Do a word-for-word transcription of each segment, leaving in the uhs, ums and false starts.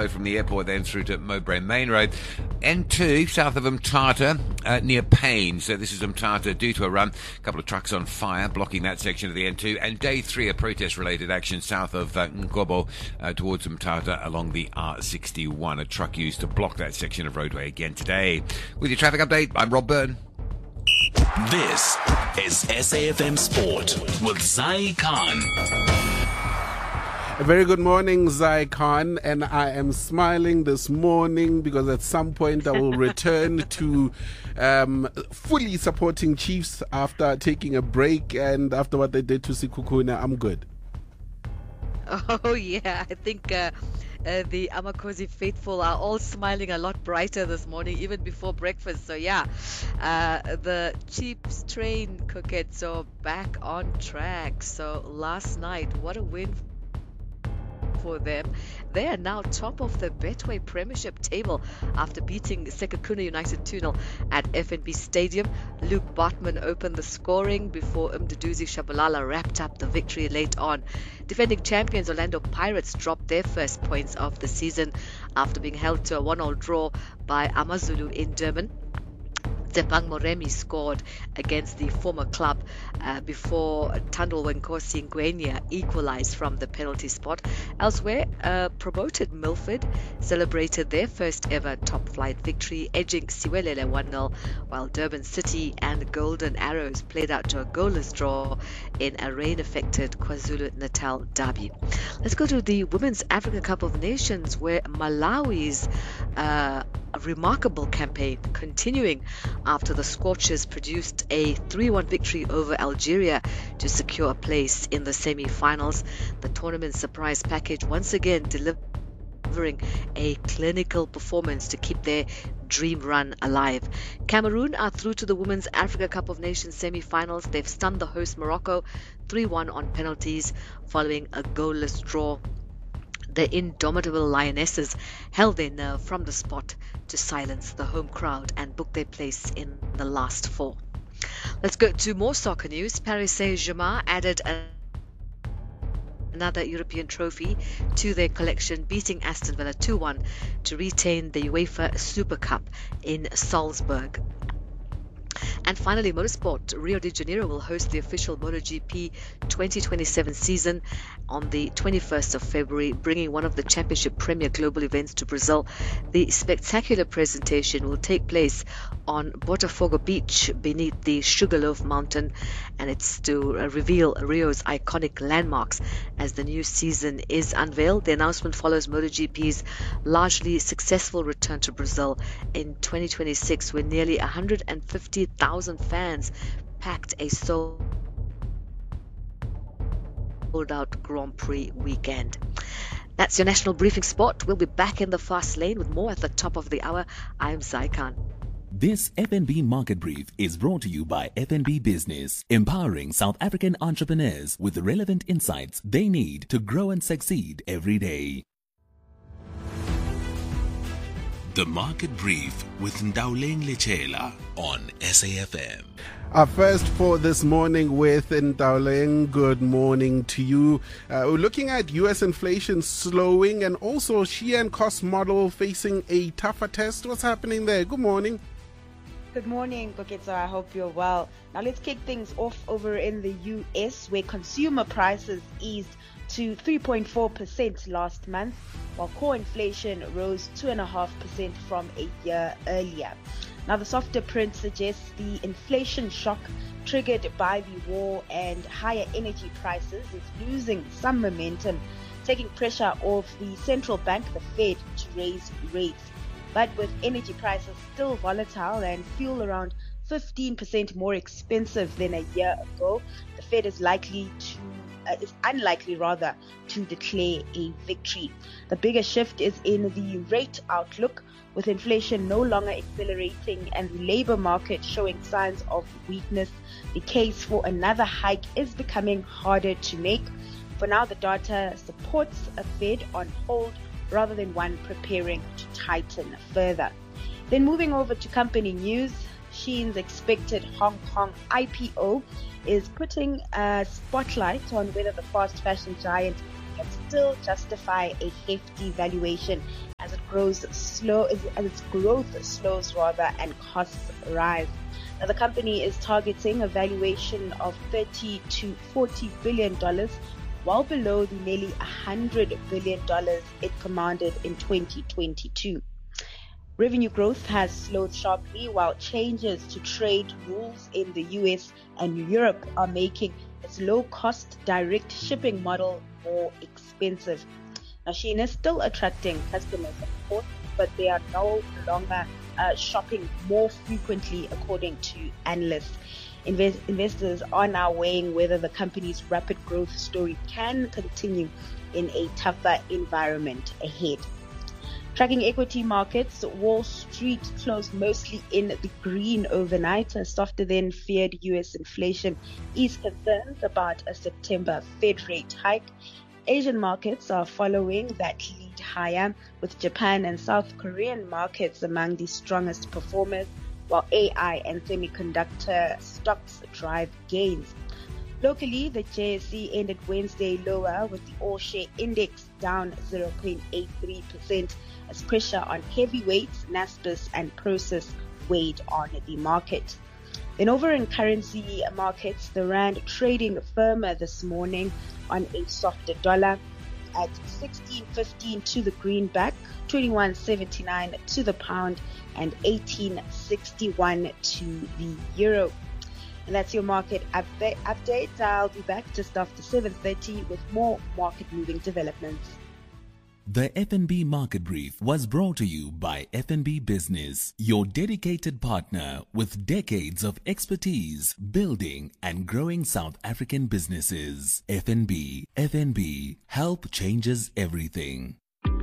Both from the airport then through to Mowbray Main Road. N two, south of Umtata, uh, near Payne. So this is Umtata due to a run. A couple of trucks on fire, blocking that section of the N two. And day three, a protest-related action south of uh, Ngobo uh, towards Umtata along the R sixty-one. A truck used to block that section of roadway again today. With your traffic update, I'm Rob Byrne. This is S A F M Sport with Zai Khan. A very good morning, Zai Khan, and I am smiling this morning because at some point I will return to um, fully supporting Chiefs after taking a break, and after what they did to Sekhukhune, I'm good. Oh yeah, I think uh, uh, the Amakhosi faithful are all smiling a lot brighter this morning, even before breakfast. So yeah, uh, the Chiefs train, Koketso, back on track. So last night, what a win for them. They are now top of the Betway Premiership table after beating Sekhukhune United two nil at F N B Stadium. Luke Botman opened the scoring before Mduduzi Shabalala wrapped up the victory late on. Defending champions Orlando Pirates dropped their first points of the season after being held to a one all draw by Amazulu in Durban. Tepang Moremi scored against the former club uh, before Tandil Wenkosi Ngwenya equalized from the penalty spot. Elsewhere, uh, promoted Milford celebrated their first ever top flight victory, edging Siwelele one nil, while Durban City and Golden Arrows played out to a goalless draw in a rain-affected KwaZulu-Natal derby. Let's go to the Women's Africa Cup of Nations, where Malawi's uh, remarkable campaign continuing after the Scorchers produced a three one victory over Algeria to secure a place in the semi-finals. The tournament surprise package once again delivering a clinical performance to keep their dream run alive. Cameroon are through to the Women's Africa Cup of Nations semi-finals. They've stunned the host Morocco three one on penalties following a goalless draw. The indomitable Lionesses held their nerve from the spot to silence the home crowd and book their place in the last four. Let's go to more soccer news. Paris Saint-Germain added a another European trophy to their collection, beating Aston Villa two one to retain the UEFA Super Cup in Salzburg. And finally, motorsport. Rio de Janeiro will host the official MotoGP twenty twenty-seven season on the twenty-first of February, bringing one of the championship premier global events to Brazil. The spectacular presentation will take place on Botafogo Beach beneath the Sugarloaf Mountain, and it's to uh, reveal Rio's iconic landmarks as the new season is unveiled. The announcement follows MotoGP's largely successful return to Brazil in twenty twenty-six, where nearly one hundred fifty thousand fans packed a sold out Grand Prix weekend. That's your national briefing spot. We'll be back in the fast lane with more at the top of the hour. I'm Zai Khan. This F N B Market Brief is brought to you by F N B Business, empowering South African entrepreneurs with the relevant insights they need to grow and succeed every day. The Market Brief with Ndauleng Lechela on S A F M. Our first for this morning with Ndauleng. Good morning to you. Uh, we're looking at U S inflation slowing and also Shein cost model facing a tougher test. What's happening there? Good morning. Good morning, Koketso. I hope you're well. Now let's kick things off over in the U S, where consumer prices eased to three point four percent last month, while core inflation rose two point five percent from a year earlier. Now, the softer print suggests the inflation shock triggered by the war and higher energy prices is losing some momentum, taking pressure off the central bank, the Fed, to raise rates. But with energy prices still volatile and fuel around fifteen percent more expensive than a year ago, the Fed is likely to Uh, is unlikely rather to declare a victory. The biggest shift is in the rate outlook, with inflation no longer accelerating and the labor market showing signs of weakness. The case for another hike is becoming harder to make. For now, the data supports a Fed on hold rather than one preparing to tighten further. Then moving over to company news, Shein's expected Hong Kong I P O is putting a spotlight on whether the fast fashion giant can still justify a hefty valuation grows slow as its growth slows rather and costs rise. Now, the company is targeting a valuation of thirty to forty billion dollars, well below the nearly one hundred billion dollars it commanded in twenty twenty-two. Revenue growth has slowed sharply, while changes to trade rules in the U S and Europe are making its low-cost direct shipping model more expensive. Now, Shein is still attracting customers, of course, but they are no longer uh, shopping more frequently, according to analysts. Invest- investors are now weighing whether the company's rapid growth story can continue in a tougher environment ahead. Tracking equity markets, Wall Street closed mostly in the green overnight, as softer than feared U S inflation eased concerns about a September Fed rate hike. Asian markets are following that lead higher, with Japan and South Korean markets among the strongest performers, while A I and semiconductor stocks drive gains. Locally, the J S E ended Wednesday lower, with the all-share index down zero point eight three percent as pressure on heavyweights, Naspers and Prosus weighed on the market. Then over in currency markets, the rand trading firmer this morning on a softer dollar at sixteen fifteen to the greenback, twenty-one seventy-nine to the pound, and eighteen sixty-one to the euro. And that's your market update. update. I'll be back just after seven thirty with more market-moving developments. The F N B Market Brief was brought to you by F N B Business, your dedicated partner with decades of expertise building and growing South African businesses. F N B, F N B, help changes everything.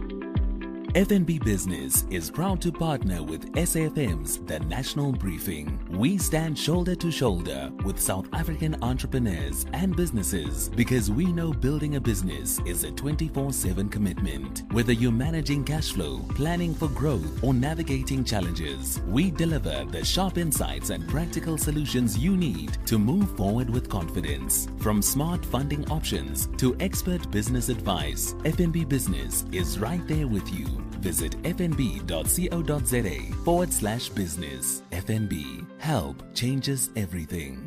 F N B Business is proud to partner with S A F M's The National Briefing. We stand shoulder to shoulder with South African entrepreneurs and businesses because we know building a business is a twenty-four seven commitment. Whether you're managing cash flow, planning for growth, or navigating challenges, we deliver the sharp insights and practical solutions you need to move forward with confidence. From smart funding options to expert business advice, F N B Business is right there with you. Visit fnb.co.za forward slash business. F N B. Help changes everything.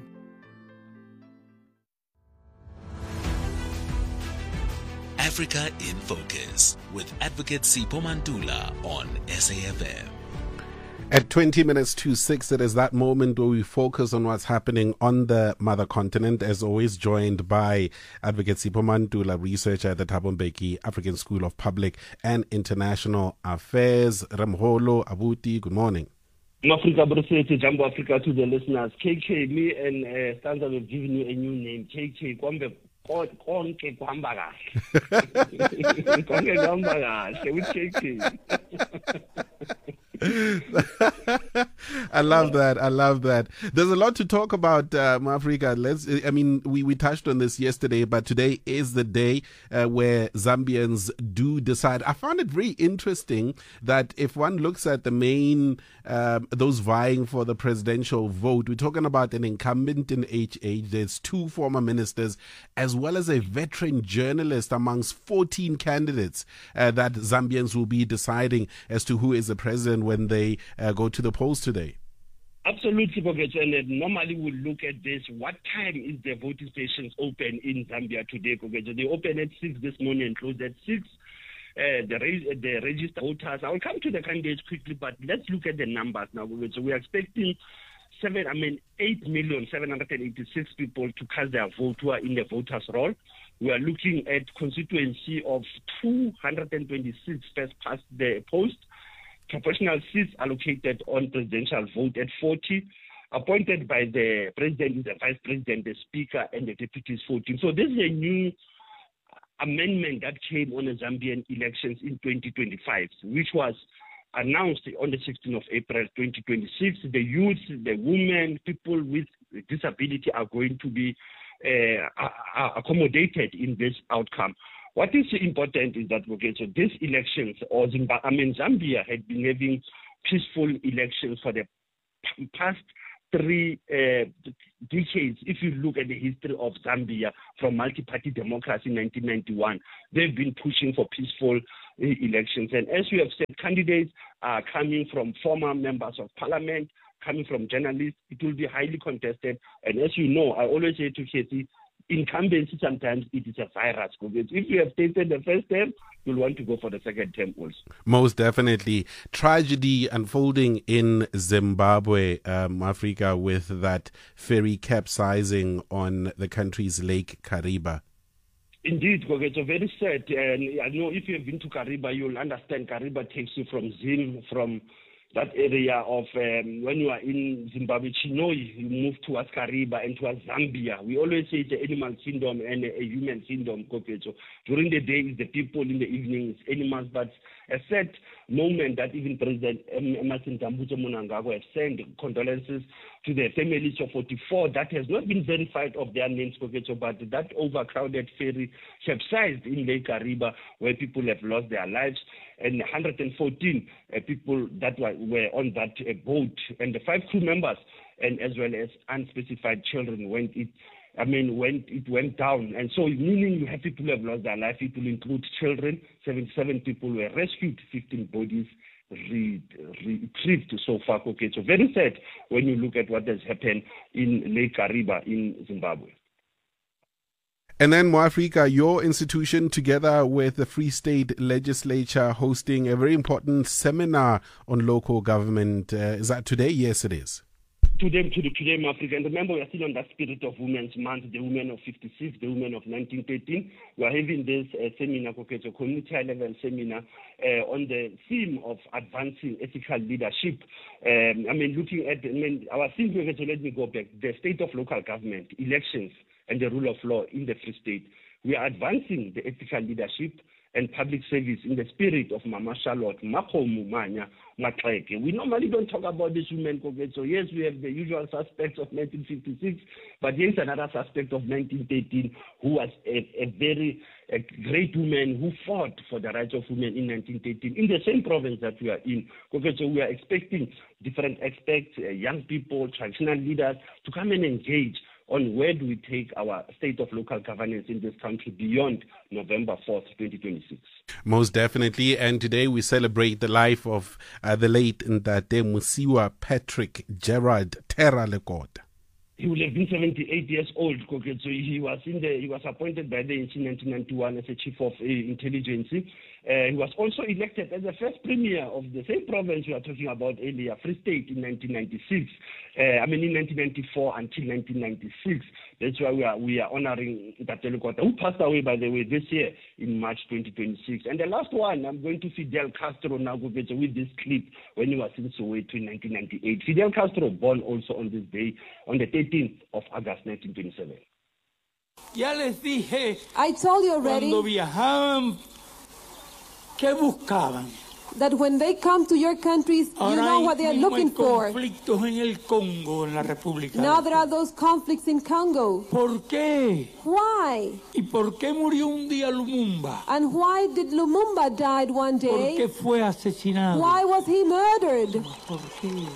Africa in Focus with Advocate Sipho Mantula on S A F M. At twenty minutes to six, it is that moment where we focus on what's happening on the mother continent, as always joined by Advocate Sipho Mantula, researcher at the Thabo Mbeki African School of Public and International Affairs. Ramholo Abuti, good morning. Africa, Jambo Africa to the listeners. K K, me and uh, Stanza have given you a new name. K K, Kwambe. Konke kuhamba kahle. Konke kuhamba kahle with K K. I love that. I love that. There's a lot to talk about, um, Africa. Let's. I mean, we, we touched on this yesterday, but today is the day uh, where Zambians do decide. I found it very interesting that if one looks at the main, um, those vying for the presidential vote, we're talking about an incumbent in H H. There's two former ministers, as well as a veteran journalist amongst fourteen candidates uh, that Zambians will be deciding as to who is the president when they uh, go to the polls today. Absolutely, Bogeto. And normally we look at this. What time is the voting stations open in Zambia today, Bogeto? They open at six this morning and close at six. Uh, the, re- the registered voters. I will come to the candidates quickly, but let's look at the numbers now, Bogeto. We are expecting seven, I mean, eight million seven hundred eighty-six people to cast their vote who are in the voters' roll. We are looking at constituency of two hundred twenty-six first past the post. Proportional seats allocated on presidential vote at forty, appointed by the president, the vice president, the speaker, and the deputies fourteen. So this is a new amendment that came on the Zambian elections in twenty twenty-five, which was announced on the sixteenth of April twenty twenty-six. The youth, the women, people with disability are going to be uh, are accommodated in this outcome. What is important is that, okay, so these elections, or Zimbabwe, I mean, Zambia had been having peaceful elections for the past three uh, decades, if you look at the history of Zambia from multi-party democracy in nineteen ninety-one, they've been pushing for peaceful uh, elections. And as you have said, candidates are coming from former members of parliament, coming from journalists. It will be highly contested. And as you know, I always say to Casey, incumbency sometimes it is a virus. If you have tasted the first term, you'll want to go for the second term also. Most definitely. Tragedy unfolding in Zimbabwe, um, Africa, with that ferry capsizing on the country's Lake Kariba. Indeed, it's very sad. And I know if you've been to Kariba, you'll understand Kariba takes you from Zim, from that area of um, when you are in Zimbabwe, Chinoi, you move towards Kariba and towards Zambia. We always say it's an animal kingdom and a, a human kingdom. So during the day is the people, in the evening it's animals. But a sad moment that even President Emmerson Dambudzo Mnangagwa has sent condolences to the families of forty-four that has not been verified of their names, but that overcrowded ferry capsized in Lake Kariba where people have lost their lives, and one hundred fourteen uh, people that were, were on that uh, boat, and the five crew members, and as well as unspecified children when it, I mean, when it went down. And so, meaning you have people who have lost their life. It will include children. seventy-seven people were rescued, fifteen bodies re- retrieved so far. Okay, so very sad when you look at what has happened in Lake Kariba in Zimbabwe. And then, Moafrika, your institution, together with the Free State Legislature, hosting a very important seminar on local government. Uh, is that today? Yes, it is. Today, today, today, Africa. And remember, we are still on that spirit of Women's Month, the women of fifty-six, the women of nineteen thirteen. We are having this uh, seminar, a community level seminar uh, on the theme of advancing ethical leadership. Um, I mean, looking at, I mean, our theme, so let me go back, the state of local government, elections, and the rule of law in the Free State. We are advancing the ethical leadership and public service in the spirit of Mama Charlotte Makhomu Manya Matleke. We normally don't talk about this woman, so yes, we have the usual suspects of nineteen fifty-six, but here's another suspect of nineteen thirteen who was a, a very a great woman who fought for the rights of women in nineteen thirteen in the same province that we are in. So we are expecting different experts, uh, young people, traditional leaders to come and engage on where do we take our state of local governance in this country beyond November fourth, twenty twenty-six. Most definitely. And today we celebrate the life of uh, the late Ndate Musiwa Patrick Gerard Terra Lekota. He will have been seventy-eight years old. So he was in the he was appointed by the in nineteen ninety-one as a chief of uh, intelligence. Uh, he was also elected as the first premier of the same province we are talking about earlier, Free State, in nineteen ninety-six. Uh, I mean, in nineteen ninety-four until nineteen ninety-six. That's why we are we are honoring Ndate Lekota, who passed away, by the way, this year in March twenty twenty-six. And the last one, I'm going to Fidel Castro now with this clip when he was in Soweto in nineteen ninety-eight. Fidel Castro born also on this day, on the thirteenth of August nineteen twenty-seven. Ya les dije, I told you already, cuando viajaban, ¿qué buscaban? that when they come to your countries, you Ahora know what they are mismo looking hay for. conflictos en el Congo, en la República. Now there are those conflicts in Congo. ¿Por qué? Why? ¿Y por qué murió un día Lumumba? And why did Lumumba died one ¿Por day? qué fue asesinado? Why was he murdered? ¿Por qué?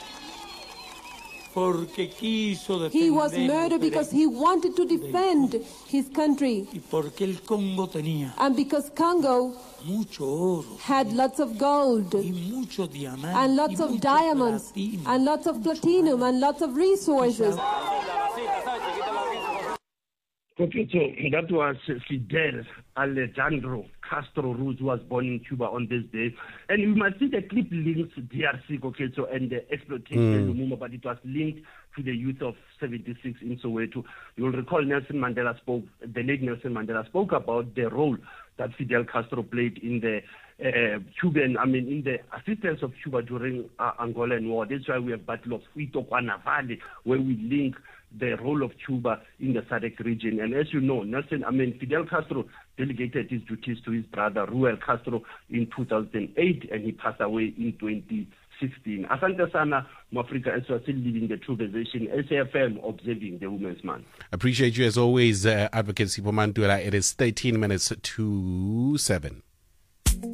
Porque quiso defender. He was murdered because he wanted to defend his country. Y porque el Congo tenía And because Congo mucho oro had lots of gold y mucho diamante and lots y of mucho diamonds platino. and lots of platinum and lots of resources. Okay, so that was Fidel Alejandro Castro Ruz, who was born in Cuba on this day. And you must see the clip links D R C, okay, so, and the exploitation of Lumumba, but it was linked to the youth of seventy-six in Soweto. You'll recall Nelson Mandela spoke, the late Nelson Mandela spoke about the role that Fidel Castro played in the uh, Cuban, I mean, in the assistance of Cuba during uh, Angolan war. That's why we have Battle of Huitokwana Valley, where we link the role of Cuba in the S A D C region. And as you know, Nelson, I mean, Fidel Castro delegated his duties to his brother, Ruel Castro, in two thousand eight, and he passed away in twenty sixteen. Asante sana, Moafrika, as we are still leading the conversation, S A F M observing the Women's Month. Appreciate you as always, uh, Advocate Sipho Mantula. It is thirteen minutes to seven.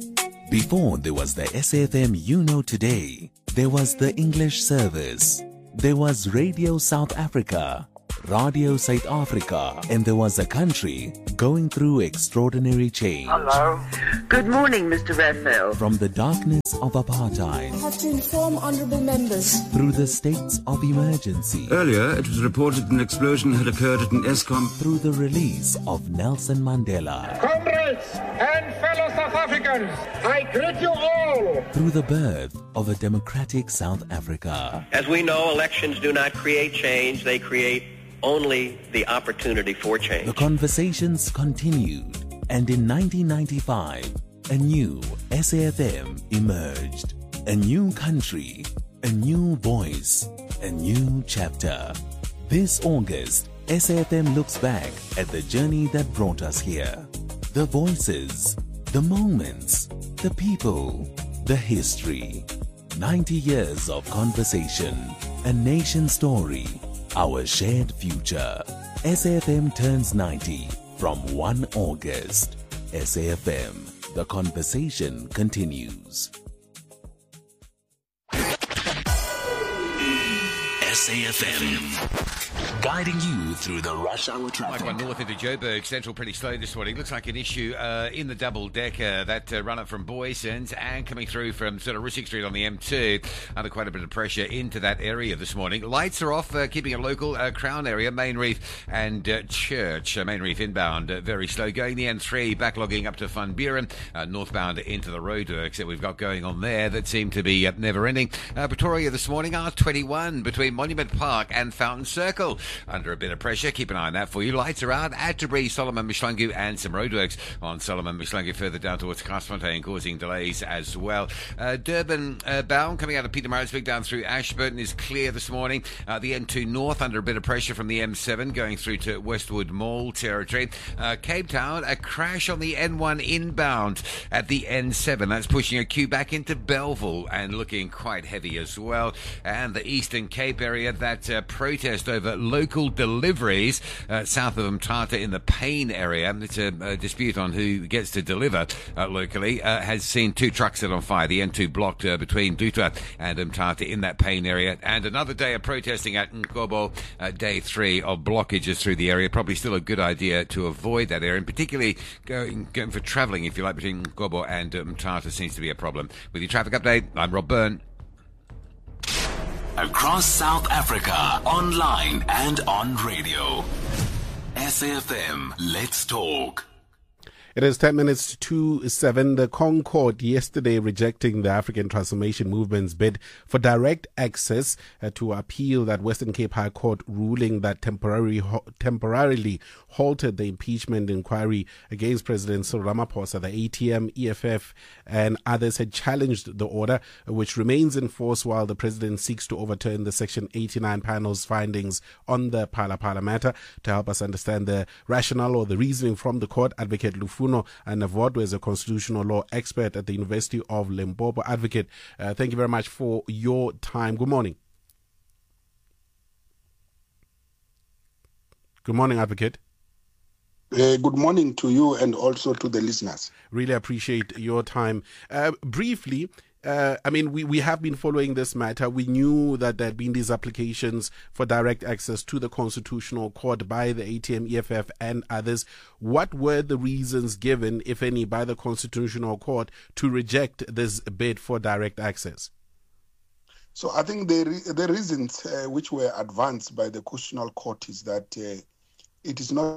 Before there was the S A F M You Know Today, there was the English service. There was Radio South Africa, Radio South Africa, and there was a country going through extraordinary change. Hello. Good morning, Mister Raphael. From the darkness of apartheid, I have to inform honourable members. through the states of emergency, Earlier, it was reported an explosion had occurred at an ESCOM. through the release of Nelson Mandela, Comrades and fellow South Africans, I greet you all. through the birth of a democratic South Africa. As we know, elections do not create change, they create only the opportunity for change. The conversations continued, and in nineteen ninety-five, a new S A F M emerged. A new country, a new voice, a new chapter. This August, S A F M looks back at the journey that brought us here. The voices, the moments, the people, the history. ninety years of conversation, a nation story, our shared future. S A F M turns ninety from first of August. S A F M, the conversation continues. S A F M, guiding you through the rush hour traffic. Like one north into Joburg, Central pretty slow this morning. Looks like an issue uh, in the double decker, that uh, run up from Boysons and coming through from sort of Rishik Street on the M two. Under quite a bit of pressure into that area this morning. Lights are off, uh, keeping a local uh, Crown area, Main Reef and uh, Church. Uh, Main Reef inbound, uh, very slow. Going the N three, backlogging up to Van Buren, uh, northbound into the roadworks that we've got going on there that seem to be uh, never ending. Uh, Pretoria this morning, R twenty-one between Monument Park and Fountain Circle. Under a bit of pressure, keep an eye on that for you. Lights are out at Debris, Solomon Mishlangu, and some roadworks on Solomon Mishlangu further down towards Casfontein, causing delays as well. Uh, Durban uh, bound coming out of Pietermaritzburg down through Ashburton is clear this morning. Uh, the N two north under a bit of pressure from the M seven going through to Westwood Mall territory. Uh, Cape Town, a crash on the N one inbound at the N seven. That's pushing a queue back into Belleville and looking quite heavy as well. And the Eastern Cape area, that uh, protest over local deliveries uh, south of Mthatha in the Payne area. It's a, a dispute on who gets to deliver uh, locally. Uh, has seen two trucks set on fire. The N two blocked uh, between Dutwa and Mthatha in that Payne area. And another day of protesting at Nkobo, uh, day three of blockages through the area. Probably still a good idea to avoid that area, and particularly going, going for travelling, if you like, between Nkobo and uh, Mthatha seems to be a problem. With your traffic update, I'm Rob Byrne. Across South Africa, online and on radio. S A F M, let's talk. It is ten minutes to seven. The Concord yesterday rejecting the African Transformation Movement's bid for direct access uh, to appeal that Western Cape High Court ruling that temporary, ho- temporarily halted the impeachment inquiry against President Cyril Ramaphosa. The A T M, E F F and others had challenged the order, uh, which remains in force while the president seeks to overturn the Section eighty-nine panel's findings on the Phala Phala matter. To help us understand the rationale or the reasoning from the court, Advocate Lufuno Navodwe is a constitutional law expert at the University of Limpopo. Advocate, uh, thank you very much for your time. Good morning. Good morning, Advocate. Uh, good morning to you and also to the listeners. Really appreciate your time. Uh, briefly, Uh, I mean, we, we have been following this matter. We knew that there had been these applications for direct access to the Constitutional Court by the A T M, E F F and others. What were the reasons given, if any, by the Constitutional Court to reject this bid for direct access? So I think the, re- the reasons uh, which were advanced by the Constitutional Court is that uh, it is not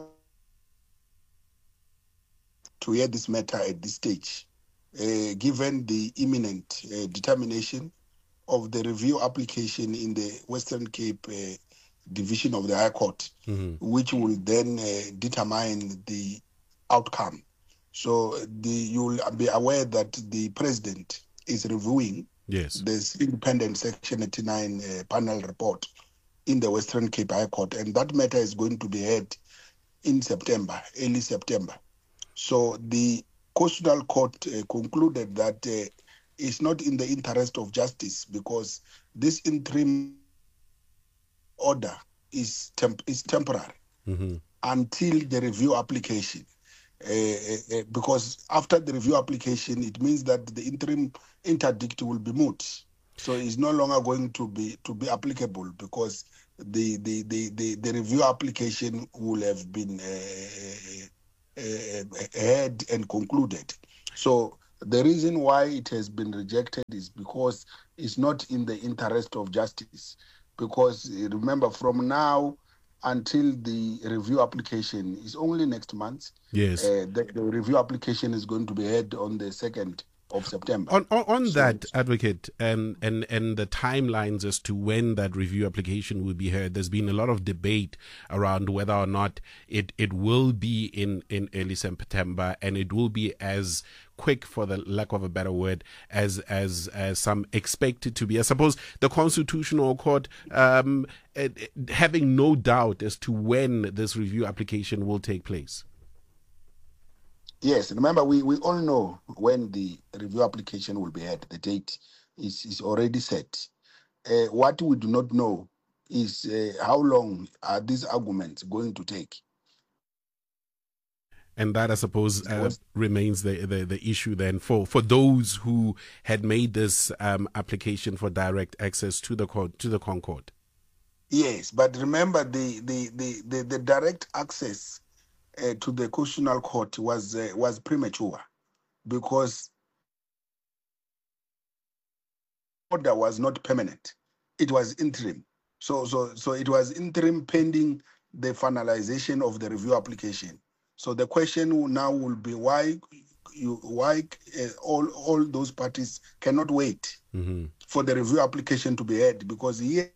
to hear this matter at this stage. Uh, given the imminent uh, determination of the review application in the Western Cape uh, division of the High Court, mm-hmm. which will then uh, determine the outcome. So the, you'll be aware that the president is reviewing yes. this independent Section eighty-nine uh, panel report in the Western Cape High Court, and that matter is going to be heard in September, early September. So the Constitutional Court uh, concluded that uh, it's not in the interest of justice because this interim order is temp- is temporary mm-hmm. until the review application. Uh, uh, because after the review application, it means that the interim interdict will be moot. So it's no longer going to be to be applicable because the the the the, the review application will have been uh, uh, heard and concluded. So the reason why it has been rejected is because it's not in the interest of justice. Because remember, from now until the review application is only next month. Yes. Uh, the, the review application is going to be heard on the second of September. On on, on So- that, Advocate, and, and, and the timelines as to when that review application will be heard, there's been a lot of debate around whether or not it, it will be in, in early September, and it will be as quick, for the lack of a better word, as as as some expect it to be. I suppose the Constitutional Court, um, eh, eh, having no doubt as to when this review application will take place. Yes, remember, we, we all know when the review application will be heard. The date is, is already set. Uh, what we do not know is uh, how long are these arguments going to take. And that, I suppose, uh, remains the, the, the issue then for, for those who had made this um, application for direct access to the court, to the Concord. Yes, but remember, the, the, the, the, the direct access uh, to the Constitutional Court was uh, was premature because order was not permanent; it was interim. So, so, so it was interim pending the finalization of the review application. So the question now will be why you why uh, all all those parties cannot wait mm-hmm. for the review application to be heard, because here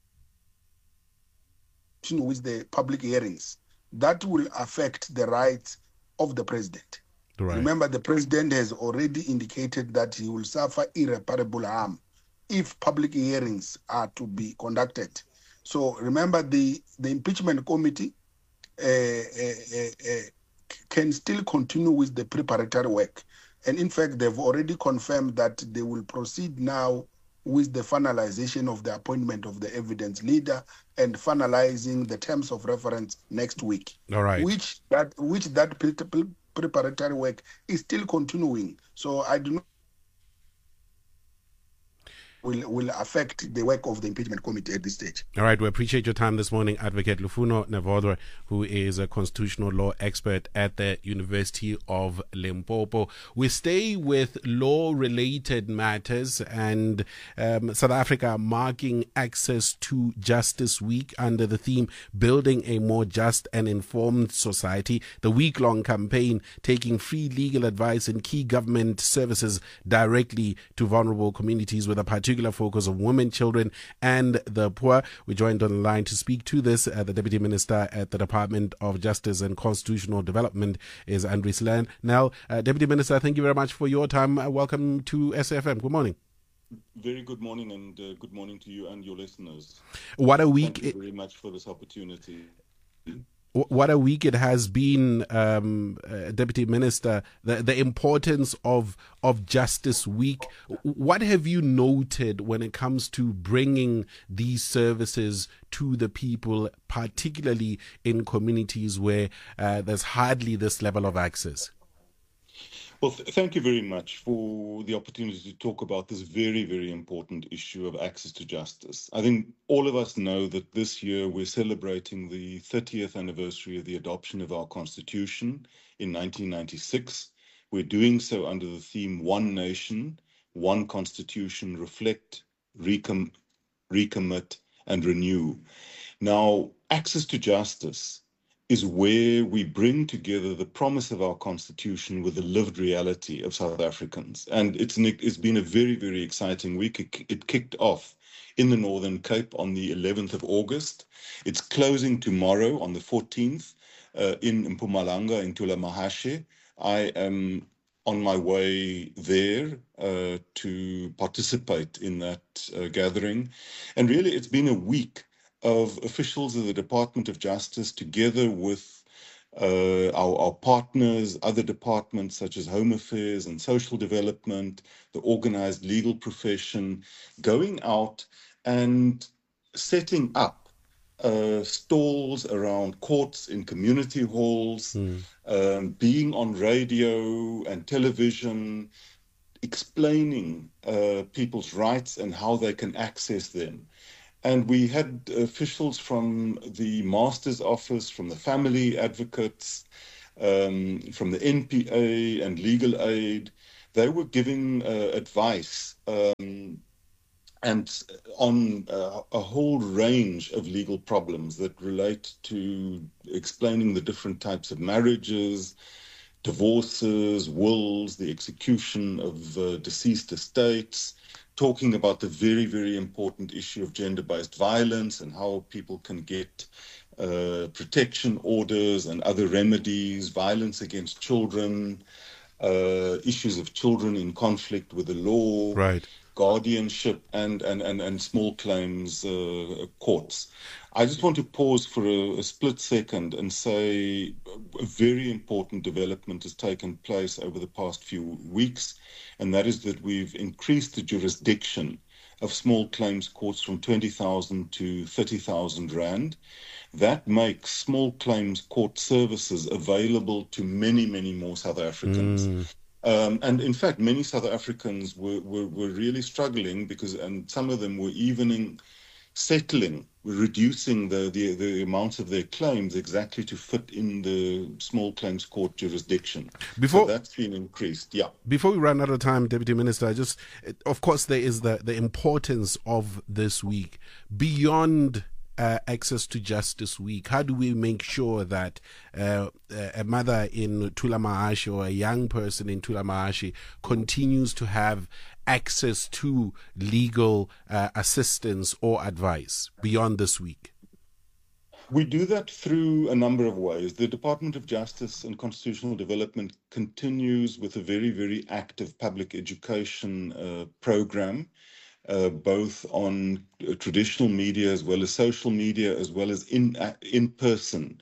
with the public hearings, that will affect the rights of the president. Right. Remember, the president has already indicated that he will suffer irreparable harm if public hearings are to be conducted. So remember, the, the impeachment committee uh, uh, uh, uh, can still continue with the preparatory work. And in fact, they've already confirmed that they will proceed now with the finalization of the appointment of the evidence leader and finalizing the terms of reference next week. All right. Which that which that pre- pre- preparatory work is still continuing. So I do not will will affect the work of the impeachment committee at this stage. All right, we appreciate your time this morning, Advocate Lufuno Nevodwe, who is a constitutional law expert at the University of Limpopo. We stay with law-related matters, and um, South Africa marking Access to Justice Week under the theme Building a More Just and Informed Society. The week-long campaign taking free legal advice and key government services directly to vulnerable communities with a particular focus on women, children, and the poor. We're joined on the line to speak to this. Uh, the Deputy Minister at the Department of Justice and Constitutional Development is Andries Lernel. Uh, Deputy Minister, thank you very much for your time. Uh, welcome to S A F M. Good morning. Very good morning, and uh, good morning to you and your listeners. What a week. Thank you very much for this opportunity. What a week it has been, um, uh, Deputy Minister, the, the importance of of Justice Week. What have you noted when it comes to bringing these services to the people, particularly in communities where uh, there's hardly this level of access? Well, th- thank you very much for the opportunity to talk about this very, very important issue of access to justice. I think all of us know that this year we're celebrating the thirtieth anniversary of the adoption of our Constitution in nineteen ninety-six. We're doing so under the theme One Nation, One Constitution, Reflect, Recom- Recommit, and Renew. Now, access to justice is where we bring together the promise of our Constitution with the lived reality of South Africans. And it's, an, it's been a very, very exciting week. It, it kicked off in the Northern Cape on the eleventh of August. It's closing tomorrow on the fourteenth uh, in Mpumalanga, in Thulamahashe. I am on my way there uh, to participate in that uh, gathering. And really, it's been a week of officials of the Department of Justice together with uh, our, our partners, other departments such as Home Affairs and Social Development, the organized legal profession, going out and setting up uh, stalls around courts in community halls, mm. um, being on radio and television, explaining uh, people's rights and how they can access them. And we had officials from the Master's Office, from the family advocates, um, from the N P A and Legal Aid. They were giving uh, advice um, and on uh, a whole range of legal problems that relate to explaining the different types of marriages, divorces, wills, the execution of uh, deceased estates, talking about the very, very important issue of gender-based violence and how people can get uh, protection orders and other remedies, violence against children, uh, issues of children in conflict with the law, right, guardianship, and, and, and, and small claims uh, courts. I just want to pause for a, a split second and say a very important development has taken place over the past few weeks, and that is that we've increased the jurisdiction of small claims courts from twenty thousand to thirty thousand rand. That makes small claims court services available to many, many more South Africans. Mm. Um, and in fact, many South Africans were, were, were really struggling because, and some of them were even in settling, reducing the, the, the amount of their claims exactly to fit in the small claims court jurisdiction. Before so that's been increased, yeah. Before we run out of time, Deputy Minister, I just, of course, there is the, the importance of this week beyond Uh, access to justice week. How do we make sure that uh, a mother in Thulamahashe or a young person in Thulamahashe continues to have access to legal uh, assistance or advice beyond this week? We do that through a number of ways. The Department of Justice and Constitutional Development continues with a very, very active public education uh, program. Uh, both on uh, traditional media as well as social media, as well as in uh, in-person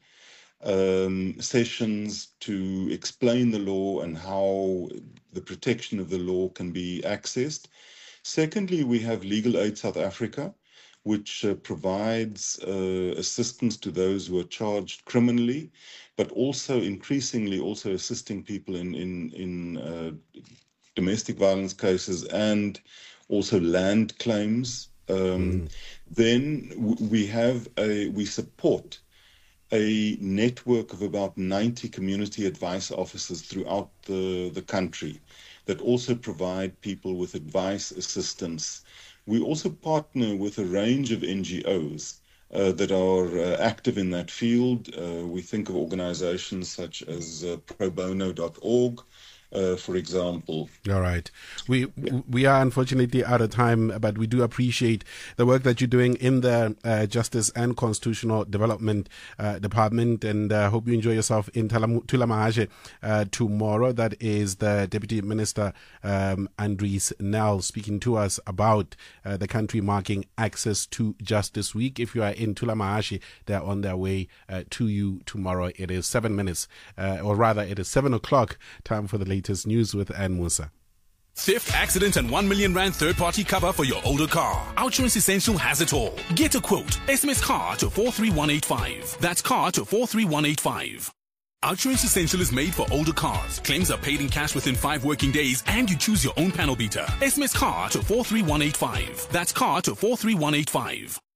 um, sessions to explain the law and how the protection of the law can be accessed. Secondly, we have Legal Aid South Africa, which uh, provides uh, assistance to those who are charged criminally, but also increasingly also assisting people in, in, in uh, domestic violence cases and also land claims. Um, mm. Then w- we have a, we support a network of about ninety community advice officers throughout the, the country that also provide people with advice, assistance. We also partner with a range of N G Os uh, that are uh, active in that field. Uh, we think of organizations such as uh, pro bono dot org, Uh, for example. All right. We yeah. we are unfortunately out of time, but we do appreciate the work that you're doing in the uh, Justice and Constitutional Development uh, Department, and uh, hope you enjoy yourself in Thulamahashe uh, tomorrow. That is the Deputy Minister, um, Andries Nel, speaking to us about uh, the country marking Access to Justice Week. If you are in Thulamahashe, they're on their way uh, to you tomorrow. It is seven minutes, uh, or rather, it is seven o'clock. Time for the latest news with Ann Musa. Theft, accident, and one million rand third-party cover for your older car. Outsurance Essential has it all. Get a quote. S M S car to four three one eight five. That's car to four three one eight five. Outsurance Essential is made for older cars. Claims are paid in cash within five working days, and you choose your own panel beater. S M S car to four three one eight five. That's car to four three one eight five.